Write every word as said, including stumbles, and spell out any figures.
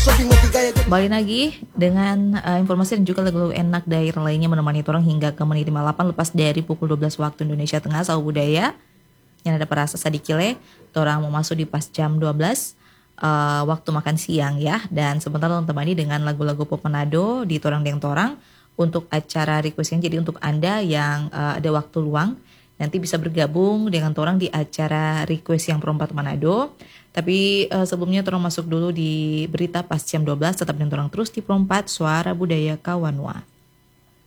Balik lagi dengan uh, informasi dan juga lagu-lagu enak daerah lainnya menemani orang hingga ke menit lima puluh delapan lepas dari pukul dua belas waktu Indonesia Tengah. Sawu budaya yang ada perasa sadikile orang mau masuk di pas jam dua belas uh, waktu makan siang ya. Dan sebentar orang temani dengan lagu-lagu pop Manado di Torang Deng Torang untuk acara requestnya. Jadi untuk Anda yang uh, ada waktu luang nanti bisa bergabung dengan Torang di acara request yang perempat Manado. Tapi uh, sebelumnya Torang masuk dulu di berita pas jam dua belas. Tetap dengan Torang terus di perempat Suara Budaya Kawanwa.